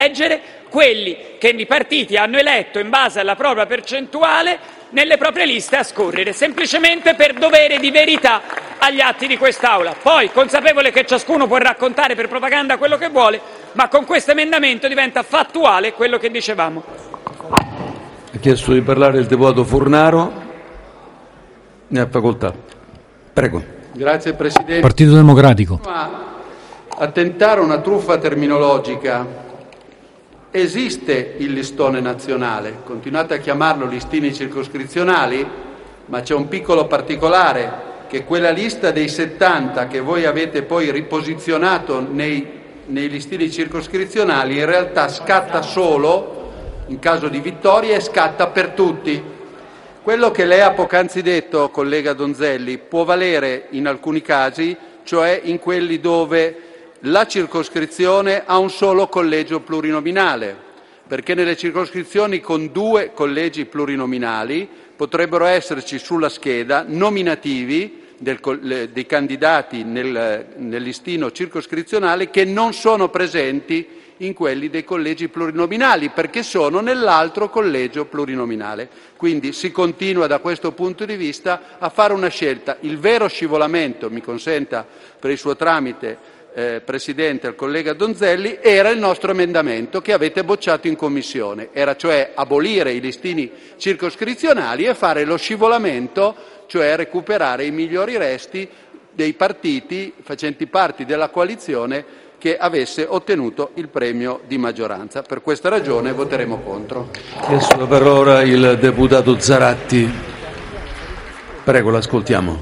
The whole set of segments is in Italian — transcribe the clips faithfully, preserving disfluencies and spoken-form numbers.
eleggere quelli che i partiti hanno eletto in base alla propria percentuale nelle proprie liste a scorrere, semplicemente per dovere di verità agli atti di quest'Aula. Poi, consapevole che ciascuno può raccontare per propaganda quello che vuole, ma con questo emendamento diventa fattuale quello che dicevamo. Ha chiesto di parlare il deputato Fornaro. Ne ha facoltà. Prego. Grazie Presidente. Partito Democratico. A tentare una truffa terminologica. Esiste il listone nazionale, continuate a chiamarlo listini circoscrizionali, ma c'è un piccolo particolare, che quella lista dei settanta che voi avete poi riposizionato nei, nei listini circoscrizionali in realtà scatta solo in caso di vittoria e scatta per tutti. Quello che lei ha poc'anzi detto, collega Donzelli, può valere in alcuni casi, cioè in quelli dove la circoscrizione ha un solo collegio plurinominale, perché nelle circoscrizioni con due collegi plurinominali potrebbero esserci sulla scheda nominativi del, dei candidati nel, nel listino circoscrizionale che non sono presenti in quelli dei collegi plurinominali, perché sono nell'altro collegio plurinominale. Quindi si continua da questo punto di vista a fare una scelta. Il vero scivolamento, mi consenta per il suo tramite, Eh, Presidente, al collega Donzelli, era il nostro emendamento che avete bocciato in Commissione, era cioè abolire i listini circoscrizionali e fare lo scivolamento, cioè recuperare i migliori resti dei partiti facenti parte della coalizione che avesse ottenuto il premio di maggioranza. Per questa ragione voteremo contro. Chiesto la parola il deputato Zaratti. Prego, l'ascoltiamo.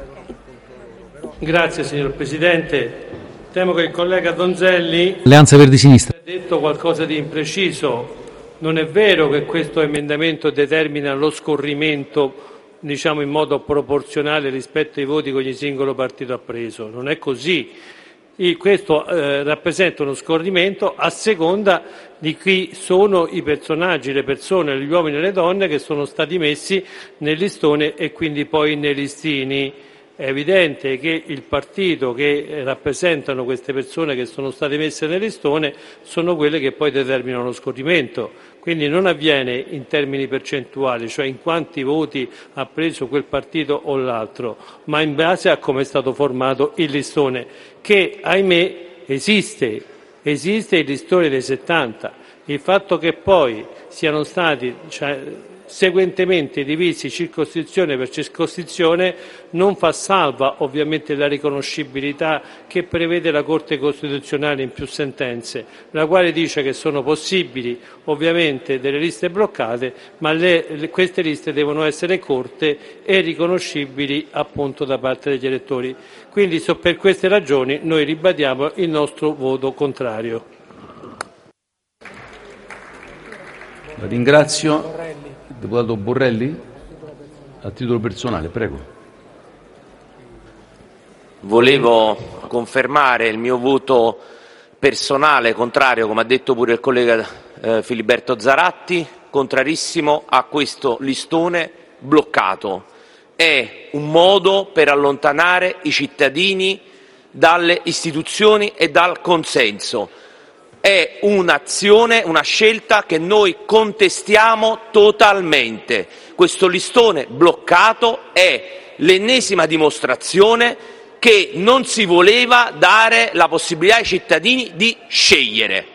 Grazie signor Presidente. Temo che il collega Donzelli Alleanza Verdi Sinistra ha detto qualcosa di impreciso. Non è vero che questo emendamento determina lo scorrimento, diciamo, in modo proporzionale rispetto ai voti che ogni singolo partito ha preso. Non è così. E questo eh, rappresenta uno scorrimento a seconda di chi sono i personaggi, le persone, gli uomini e le donne che sono stati messi nel listone e quindi poi nei listini. È evidente che il partito che rappresentano queste persone che sono state messe nel listone sono quelle che poi determinano lo scorrimento, quindi non avviene in termini percentuali, cioè in quanti voti ha preso quel partito o l'altro, ma in base a come è stato formato il listone, che ahimè esiste, esiste il listone dei settanta. Il fatto che poi siano stati, cioè, seguentemente divisi circoscrizione per circoscrizione non fa salva ovviamente la riconoscibilità che prevede la Corte Costituzionale in più sentenze, la quale dice che sono possibili ovviamente delle liste bloccate, ma le, le, queste liste devono essere corte e riconoscibili appunto da parte degli elettori. Quindi so, per queste ragioni noi ribadiamo il nostro voto contrario. La ringrazio. Deputato Borrelli, a titolo personale, prego. Volevo confermare il mio voto personale contrario, come ha detto pure il collega eh, Filiberto Zaratti, contrarissimo a questo listone bloccato. È un modo per allontanare i cittadini dalle istituzioni e dal consenso. È un'azione, una scelta che noi contestiamo totalmente. Questo listone bloccato è l'ennesima dimostrazione che non si voleva dare la possibilità ai cittadini di scegliere.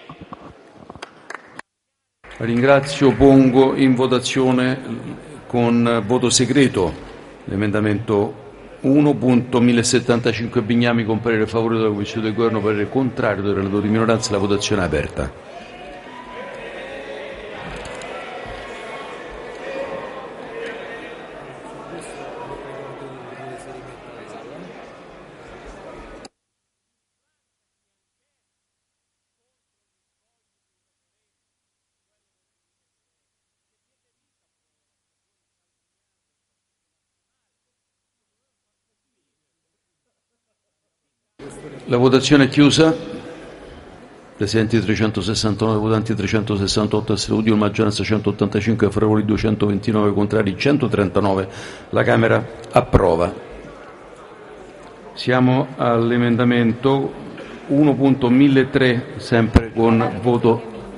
Ringrazio, pongo in votazione con voto segreto l'emendamento uno punto millesettantacinque Bignami con parere favorevole della Commissione del Governo, parere contrario del relatore di minoranza. La votazione è aperta. La votazione è chiusa. Presenti trecentosessantanove votanti, trecentosessantotto astenuti, maggioranza centottantacinque, favorevoli duecentoventinove, contrari centotrentanove. La Camera approva. Siamo all'emendamento uno punto milletrecento, sempre con voto